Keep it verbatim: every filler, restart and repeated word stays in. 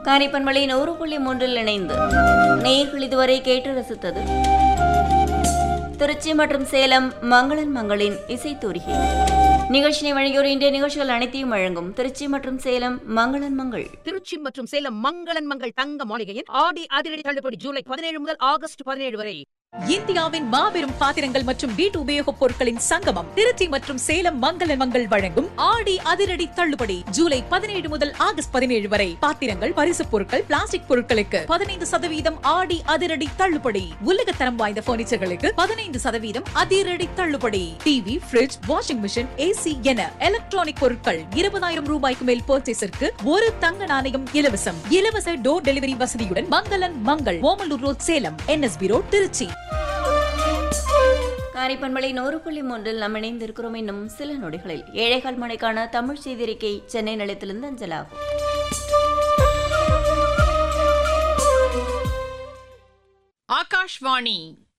காரைப்பன்மலை நூறு புள்ளி மூன்றில் இணைந்து நேயர்கள் இதுவரை கேட்டு ரசித்தது திருச்சி மற்றும் சேலம் மங்களன் மங்களின் இசைத்தூரிகை. நிகழ்ச்சியை வழங்கியோர் இன்றைய நிகழ்ச்சிகள் அனைத்தையும் வழங்கும் திருச்சி மற்றும் சேலம் மங்களன் மங்கள். திருச்சி மற்றும் சேலம் மங்களன் மங்கள் தங்க மாளிகையின் ஆடி அதிரடி தள்ளுபடி ஜூலை பதினேழு முதல் ஆகஸ்ட் பதினேழு வரை. இந்தியாவின் மாபெரும் பாத்திரங்கள் மற்றும் வீட்டு உபயோகப் பொருட்களின் சங்கமம் திருச்சி மற்றும் சேலம் மங்களன் மங்கள் வழங்கும் ஆடி அதிரடி தள்ளுபடி ஜூலை பதினேழு முதல் ஆகஸ்ட் பதினேழு வரை. பாத்திரங்கள், பரிசுப் பொருட்கள், பிளாஸ்டிக் பொருட்களுக்கு பதினைந்து சதவீதம் ஆடி அதிரடி தள்ளுபடி. உலகத்தரம் வாய்ந்த பர்னிச்சர்களுக்கு பதினைந்து சதவீதம் அதிரடி தள்ளுபடி. TV, bridge, washing machine, AC என எலக்ட்ரானிக் பொருட்கள் இருபதாயிரம் ரூபாய்க்கு மேல் பர்ச்சேஸிற்கு ஒரு தங்க நாணயம் இலவசம். இலவச டோர் டெலிவரி வசதியுடன் மங்களன் Mangal, Omalur road, Salem, NSP road, Trichy. காரைப்பன்மலை நூறு புள்ளி மூன்றில் நாம் இணைந்திருக்கிறோம். இன்னும் சில நொடிகளில் ஏழைகால் மணிக்கான தமிழ் செய்திருக்கை சென்னை நிலையத்திலிருந்து அஞ்சலாகும். ஆகாஷ்வாணி